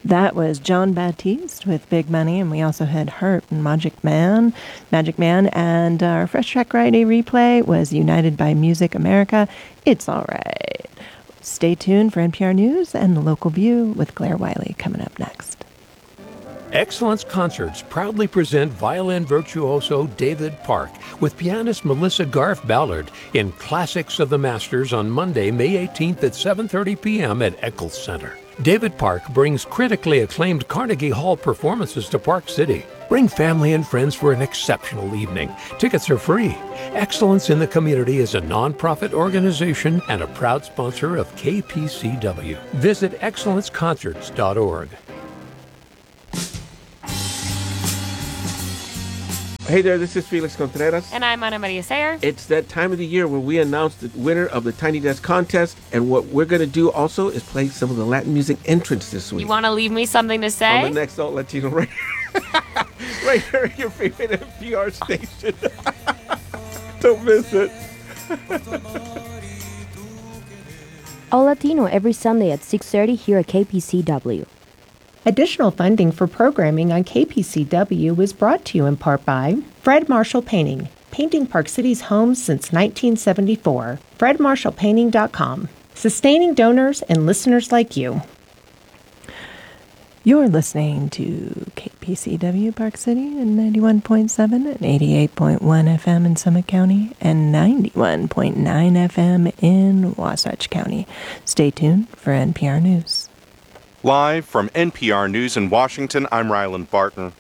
That was John Baptiste with Big Money, and we also had Heart and Magic Man, and our Fresh Track Friday replay was United by Music America, It's All Right. Stay tuned for NPR News and The Local View with Claire Wiley coming up next. Excellence Concerts proudly present violin virtuoso David Park with pianist Melissa Garf Ballard in Classics of the Masters on Monday, May 18th at 7:30 p.m. at Eccles Center. David Park brings critically acclaimed Carnegie Hall performances to Park City. Bring family and friends for an exceptional evening. Tickets are free. Excellence in the Community is a nonprofit organization and a proud sponsor of KPCW. Visit excellenceconcerts.org. Hey there, this is Felix Contreras. And I'm Ana Maria Sayer. It's that time of the year where we announce the winner of the Tiny Desk contest. And what we're going to do also is play some of the Latin music entrants this week. You want to leave me something to say? On the next Alt Latino right here at your favorite NPR station. Don't miss it. All Latino every Sunday at 6:30 here at KPCW. Additional funding for programming on KPCW was brought to you in part by Fred Marshall Painting, painting Park City's homes since 1974. FredMarshallPainting.com, sustaining donors and listeners like you. You're listening to KPCW Park City at 91.7 and 88.1 FM in Summit County and 91.9 FM in Wasatch County. Stay tuned for NPR News. Live from NPR News in Washington, I'm Ryland Barton.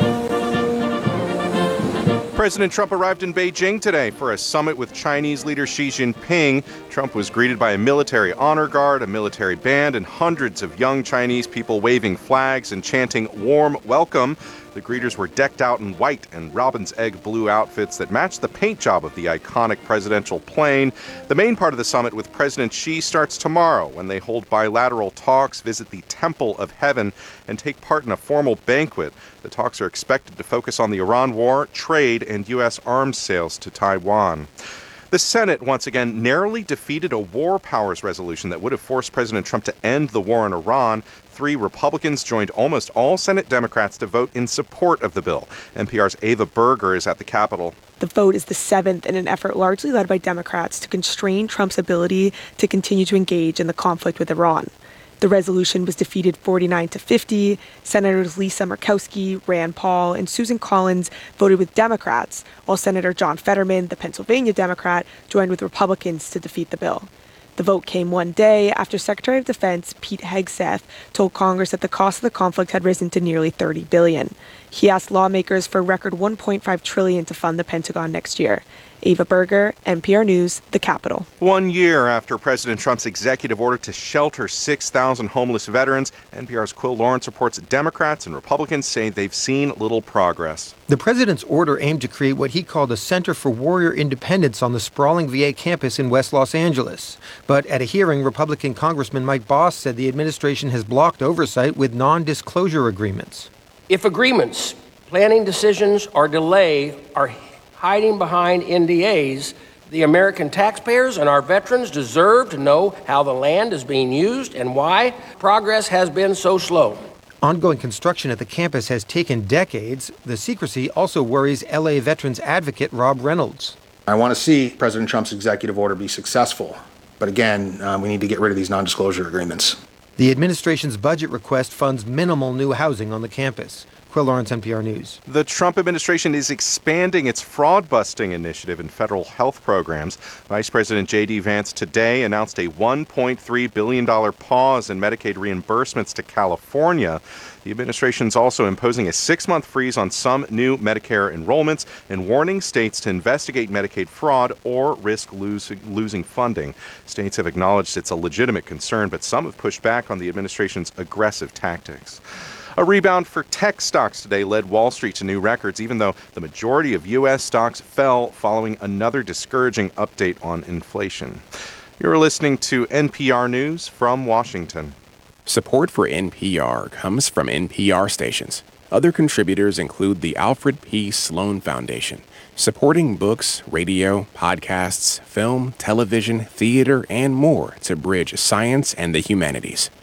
President Trump arrived in Beijing today for a summit with Chinese leader Xi Jinping. Trump was greeted by a military honor guard, a military band, and hundreds of young Chinese people waving flags and chanting warm welcome. The greeters were decked out in white and robin's egg blue outfits that matched the paint job of the iconic presidential plane. The main part of the summit with President Xi starts tomorrow when they hold bilateral talks, visit the Temple of Heaven, and take part in a formal banquet. The talks are expected to focus on the Iran war, trade, and U.S. arms sales to Taiwan. The Senate once again narrowly defeated a war powers resolution that would have forced President Trump to end the war in Iran. 3 Republicans joined almost all Senate Democrats to vote in support of the bill. NPR's Ava Berger is at the Capitol. The vote is the 7th in an effort largely led by Democrats to constrain Trump's ability to continue to engage in the conflict with Iran. The resolution was defeated 49-50. Senators Lisa Murkowski, Rand Paul, and Susan Collins voted with Democrats, while Senator John Fetterman, the Pennsylvania Democrat, joined with Republicans to defeat the bill. The vote came one day after Secretary of Defense Pete Hegseth told Congress that the cost of the conflict had risen to nearly $30 billion. He asked lawmakers for a record $1.5 trillion to fund the Pentagon next year. Ava Berger, NPR News, the Capitol. 1 year after President Trump's executive order to shelter 6,000 homeless veterans, NPR's Quill Lawrence reports Democrats and Republicans say they've seen little progress. The president's order aimed to create what he called a Center for Warrior Independence on the sprawling VA campus in West Los Angeles. But at a hearing, Republican Congressman Mike Boss said the administration has blocked oversight with non-disclosure agreements. If agreements, planning decisions, or delay are hiding behind NDAs, the American taxpayers and our veterans deserve to know how the land is being used and why progress has been so slow. Ongoing construction at the campus has taken decades. The secrecy also worries LA veterans advocate Rob Reynolds. I want to see President Trump's executive order be successful. But again, we need to get rid of these non-disclosure agreements. The administration's budget request funds minimal new housing on the campus. Quill Lawrence, NPR News. The Trump administration is expanding its fraud-busting initiative in federal health programs. Vice President J.D. Vance today announced a $1.3 billion pause in Medicaid reimbursements to California. The administration is also imposing a 6-month freeze on some new Medicare enrollments and warning states to investigate Medicaid fraud or risk losing funding. States have acknowledged it's a legitimate concern, but some have pushed back on the administration's aggressive tactics. A rebound for tech stocks today led Wall Street to new records, even though the majority of U.S. stocks fell following another discouraging update on inflation. You're listening to NPR News from Washington. Support for NPR comes from NPR stations. Other contributors include the Alfred P. Sloan Foundation, supporting books, radio, podcasts, film, television, theater, and more to bridge science and the humanities.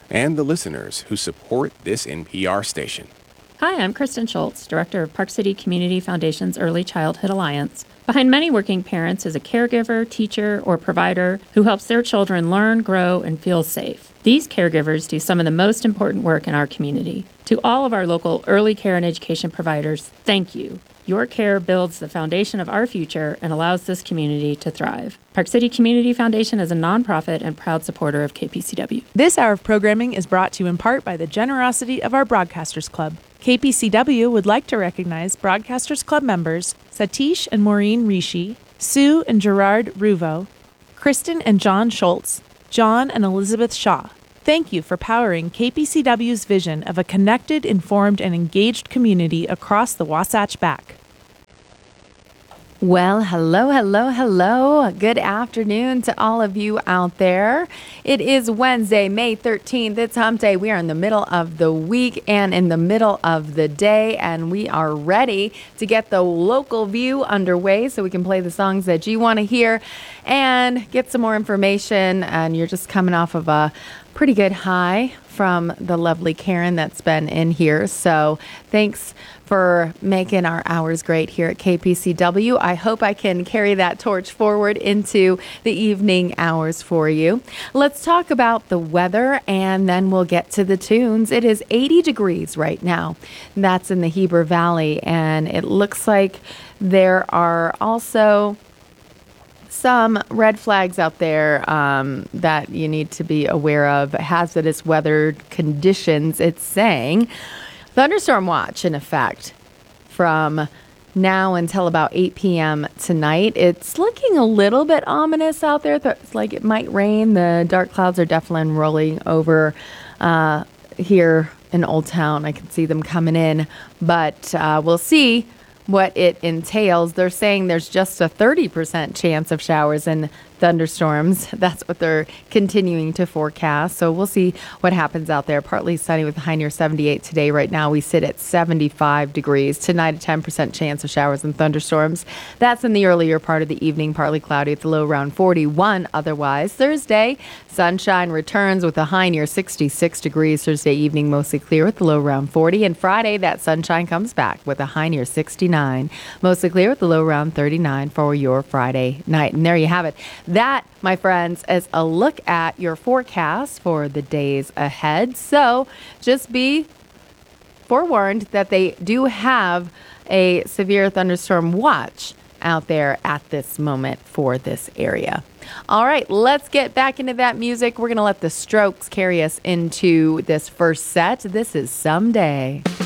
and the listeners who support this NPR station. Hi, I'm Kristen Schultz, Director of Park City Community Foundation's Early Childhood Alliance. Behind many working parents is a caregiver, teacher, or provider who helps their children learn, grow, and feel safe. These caregivers do some of the most important work in our community. To all of our local early care and education providers, thank you. Your care builds the foundation of our future and allows this community to thrive. Park City Community Foundation is a nonprofit and proud supporter of KPCW. This hour of programming is brought to you in part by the generosity of our Broadcasters Club. KPCW would like to recognize Broadcasters Club members Satish and Maureen Rishi, Sue and Gerard Ruvo, Kristen and John Schultz, John and Elizabeth Shaw. Thank you for powering KPCW's vision of a connected, informed, and engaged community across the Wasatch Back. Well, hello. Good afternoon to all of you out there. It is Wednesday, May 13th. It's hump day. We are in the middle of the week and in the middle of the day, and we are ready to get the local view underway so we can play the songs that you want to hear and get some more information. And you're just coming off of a pretty good high from the lovely Karen that's been in here. So thanks for making our hours great here at KPCW. I hope I can carry that torch forward into the evening hours for you. Let's talk about the weather and then we'll get to the tunes. It is 80 degrees right now. That's in the Heber Valley, and it looks like there are also some red flags out there that you need to be aware of. Hazardous weather conditions, it's saying. Thunderstorm watch in effect from now until about 8 p.m. tonight. It's looking a little bit ominous out there. It's like it might rain. The dark clouds are definitely rolling over here in Old Town. I can see them coming in, but we'll see what it entails. They're saying there's just a 30% chance of showers and thunderstorms. That's what they're continuing to forecast. So we'll see what happens out there. Partly sunny with a high near 78 today. Right now we sit at 75 degrees. Tonight a 10% chance of showers and thunderstorms. That's in the earlier part of the evening. Partly cloudy at the low around 41. Otherwise, Thursday, sunshine returns with a high near 66 degrees. Thursday evening mostly clear with the low around 40. And Friday, that sunshine comes back with a high near 69. Mostly clear with the low around 39 for your Friday night. And there you have it. That, my friends, is a look at your forecast for the days ahead. So just be forewarned that they do have a severe thunderstorm watch out there at this moment for this area. All right, let's get back into that music. We're going to let the Strokes carry us into this first set. This is Someday.